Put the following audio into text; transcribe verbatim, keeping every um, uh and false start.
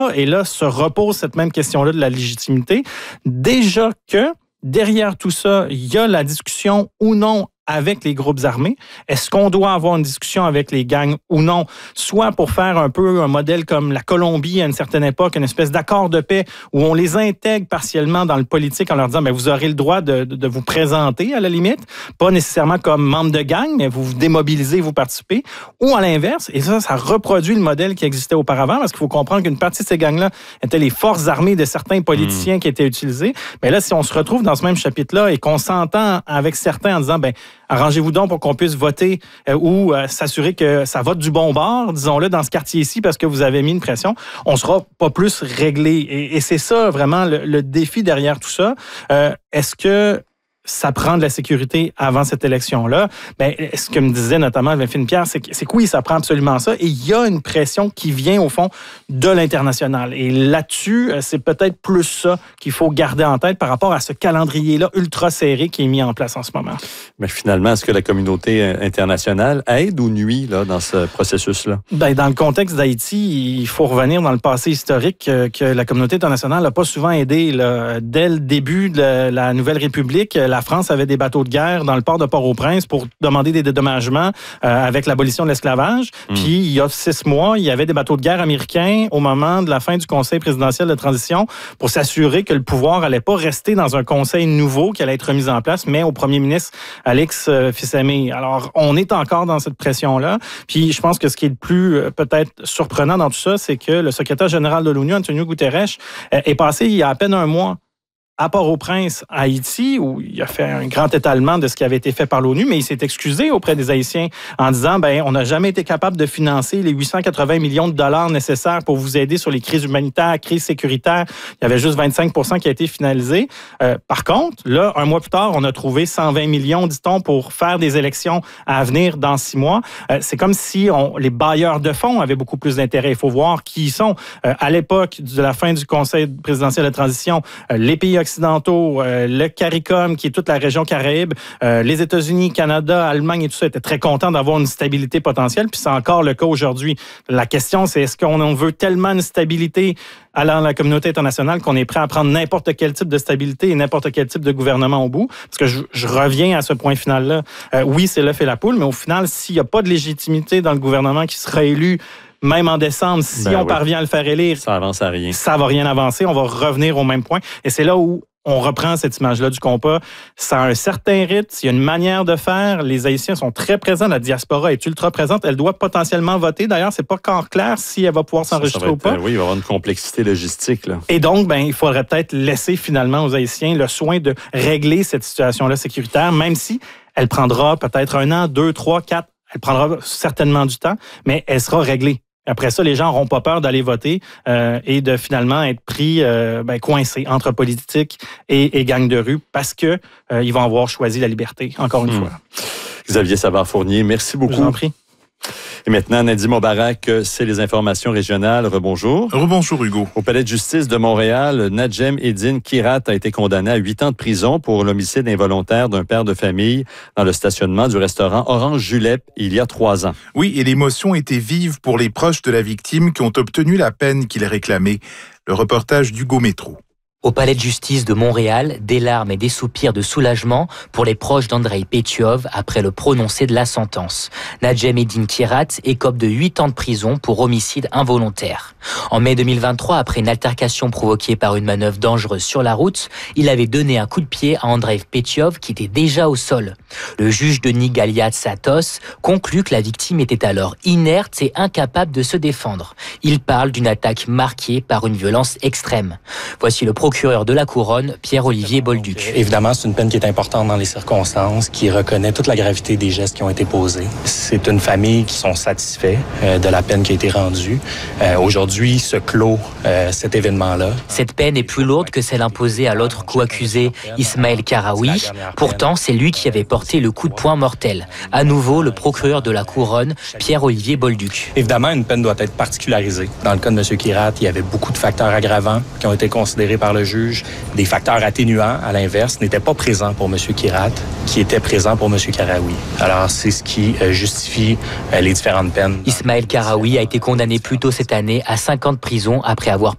Et là, se repose cette même question-là de la légitimité. Déjà que derrière tout ça, il y a la discussion ou non avec les groupes armés. Est-ce qu'on doit avoir une discussion avec les gangs ou non? Soit pour faire un peu un modèle comme la Colombie à une certaine époque, une espèce d'accord de paix où on les intègre partiellement dans le politique en leur disant, bien, vous aurez le droit de, de, de vous présenter à la limite, pas nécessairement comme membre de gang, mais vous vous démobilisez, vous participez. Ou à l'inverse, et ça, ça reproduit le modèle qui existait auparavant, parce qu'il faut comprendre qu'une partie de ces gangs-là étaient les forces armées de certains politiciens mmh. qui étaient utilisés. Mais là, si on se retrouve dans ce même chapitre-là et qu'on s'entend avec certains en disant, bien, arrangez-vous donc pour qu'on puisse voter euh, ou euh, s'assurer que ça vote du bon bord, disons-le, dans ce quartier-ci, parce que vous avez mis une pression, on sera pas plus réglé. Et, et c'est ça, vraiment, le, le défi derrière tout ça. Euh, est-ce que ça prend de la sécurité avant cette élection-là? Bien, ce que me disait notamment Delphine Pierre, c'est que, c'est que oui, ça prend absolument ça. Et il y a une pression qui vient, au fond, de l'international. Et là-dessus, c'est peut-être plus ça qu'il faut garder en tête par rapport à ce calendrier-là ultra serré qui est mis en place en ce moment. Mais finalement, est-ce que la communauté internationale aide ou nuit là, dans ce processus-là? Bien, dans le contexte d'Haïti, il faut revenir dans le passé historique que, que la communauté internationale n'a pas souvent aidé. Là. Dès le début de la Nouvelle République, la France avait des bateaux de guerre dans le port de Port-au-Prince pour demander des dédommagements euh, avec l'abolition de l'esclavage. Mmh. Puis, il y a six mois, il y avait des bateaux de guerre américains au moment de la fin du Conseil présidentiel de transition pour s'assurer que le pouvoir n'allait pas rester dans un conseil nouveau qui allait être mis en place, mais au premier ministre Alex euh, Fils-Aimé. Alors, on est encore dans cette pression-là. Puis, je pense que ce qui est le plus euh, peut-être surprenant dans tout ça, c'est que le secrétaire général de l'ONU, Antonio Guterres, euh, est passé il y a à peine un mois à Port-au-Prince, à Haïti, où il a fait un grand étalement de ce qui avait été fait par l'ONU, mais il s'est excusé auprès des Haïtiens en disant, ben, on n'a jamais été capable de financer les huit cent quatre-vingts millions de dollars nécessaires pour vous aider sur les crises humanitaires, crises sécuritaires. Il y avait juste vingt-cinq pour cent qui a été finalisé. Euh, par contre, là, un mois plus tard, on a trouvé cent vingt millions, dit-on, pour faire des élections à venir dans six mois. Euh, c'est comme si on, les bailleurs de fonds avaient beaucoup plus d'intérêt. Il faut voir qui ils sont. Euh, à l'époque de la fin du Conseil présidentiel de transition, euh, les pays occidentaux, Euh, le CARICOM, qui est toute la région Caraïbe, euh, les États-Unis, Canada, Allemagne et tout ça étaient très contents d'avoir une stabilité potentielle, puis c'est encore le cas aujourd'hui. La question, c'est est-ce qu'on veut tellement une stabilité à la communauté internationale qu'on est prêt à prendre n'importe quel type de stabilité et n'importe quel type de gouvernement au bout? Parce que je, je reviens à ce point final-là. Euh, oui, c'est l'œuf et la poule, mais au final, s'il n'y a pas de légitimité dans le gouvernement qui sera élu, même en décembre, si ben on oui. parvient à le faire élire, ça avance à rien. Ça va rien avancer. On va revenir au même point. Et c'est là où on reprend cette image-là du compas. Ça a un certain rythme, il y a une manière de faire. Les Haïtiens sont très présents, la diaspora est ultra présente. Elle doit potentiellement voter. D'ailleurs, c'est pas encore clair si elle va pouvoir s'enregistrer ça, ça va être, ou pas. Oui, il va y avoir une complexité logistique. Là. Et donc, ben, il faudrait peut-être laisser finalement aux Haïtiens le soin de régler cette situation-là sécuritaire, même si elle prendra peut-être un an, deux, trois, quatre. Elle prendra certainement du temps, mais elle sera réglée. Après ça, les gens n'auront pas peur d'aller voter euh, et de finalement être pris euh, ben, coincés entre politique et, et gang de rue parce que euh, ils vont avoir choisi la liberté, encore une mmh. fois. Xavier Savard-Fournier, merci beaucoup. Je vous en prie. Et maintenant, Nadim Mobarak, c'est les informations régionales. Rebonjour. Rebonjour, Hugo. Au palais de justice de Montréal, Najem Eddine Kirat a été condamné à huit ans de prison pour l'homicide involontaire d'un père de famille dans le stationnement du restaurant Orange Julep il y a trois ans. Oui, et l'émotion était vive pour les proches de la victime qui ont obtenu la peine qu'il réclamait. Le reportage d'Hugo Métro. Au palais de justice de Montréal, des larmes et des soupirs de soulagement pour les proches d'Andrei Pétiov après le prononcé de la sentence. Najem Eddine Kirat écope de huit ans de prison pour homicide involontaire. En mai deux mille vingt-trois, après une altercation provoquée par une manœuvre dangereuse sur la route, il avait donné un coup de pied à Andrei Pétiov qui était déjà au sol. Le juge Denis Galiatssatos conclut que la victime était alors inerte et incapable de se défendre. Il parle d'une attaque marquée par une violence extrême. Voici le procureur de la Couronne, Pierre-Olivier Bolduc. Évidemment, c'est une peine qui est importante dans les circonstances, qui reconnaît toute la gravité des gestes qui ont été posés. C'est une famille qui sont satisfaits euh, de la peine qui a été rendue. Euh, aujourd'hui, se clôt euh, cet événement-là. Cette peine est plus lourde que celle imposée à l'autre co-accusé, Ismaël Karaoui. Pourtant, c'est lui qui avait porté le coup de poing mortel. À nouveau, le procureur de la Couronne, Pierre-Olivier Bolduc. Évidemment, une peine doit être particularisée. Dans le cas de M. Kirat, il y avait beaucoup de facteurs aggravants qui ont été considérés par le juge. Des facteurs atténuants, à l'inverse, n'étaient pas présents pour M. Kirat, qui étaient présents pour M. Karaoui. Alors, c'est ce qui euh, justifie euh, les différentes peines. Ismaël Karaoui a été condamné plus tôt cette année à cinq ans de prison après avoir